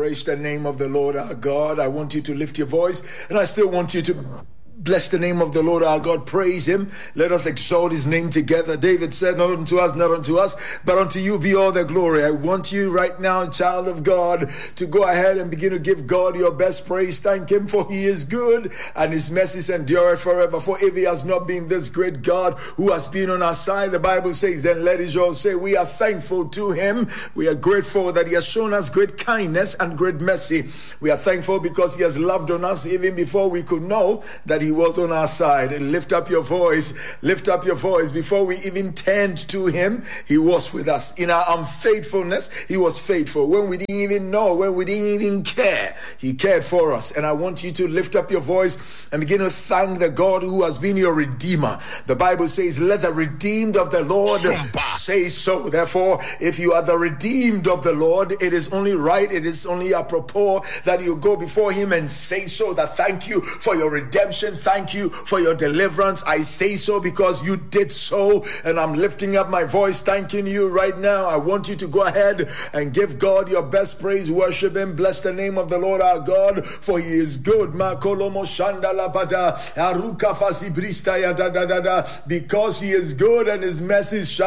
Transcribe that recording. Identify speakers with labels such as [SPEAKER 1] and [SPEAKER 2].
[SPEAKER 1] Praise the name of the Lord our God. I want you to lift your voice, and I still want you to bless the name of the Lord our God. Praise him. Let us exalt his name together. David said, not unto us, but unto you be all the glory. I want you right now, child of God, to go ahead and begin to give God your best praise. Thank him, for he is good, and his mercies endure forever. For if he has not been this great God who has been on our side, the Bible says, then let Israel say, we are thankful to him. We are grateful that he has shown us great kindness and great mercy. We are thankful because he has loved on us even before we could know that he was on our side. And lift up your voice. Before we even turned to him, he was with us. In our unfaithfulness, he was faithful. When we didn't even know, when we didn't even care, he cared for us. And I want you to lift up your voice and begin to thank the God who has been your redeemer. The Bible says, let the redeemed of the Lord say so. Therefore, if you are the redeemed of the Lord, it is only right, it is only apropos that you go before him and say so, that thank you for your redemption. Thank you for your deliverance. I say so because you did so, and I'm lifting up my voice thanking you right now. I want you to go ahead and give God your best praise. Worship him. Bless the name of the Lord our God, for he is good. Because he is good and his mercy shall